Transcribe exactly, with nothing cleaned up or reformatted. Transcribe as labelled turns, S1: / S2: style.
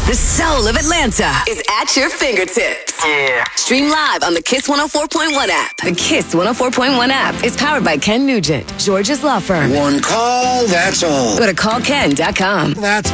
S1: The soul of Atlanta is at your fingertips.
S2: Yeah.
S1: Stream live on the Kiss one oh four point one app. The Kiss one oh four point one app is powered by Ken Nugent, George's Law Firm.
S3: One call, that's all.
S1: Go to call ken dot com.
S3: That's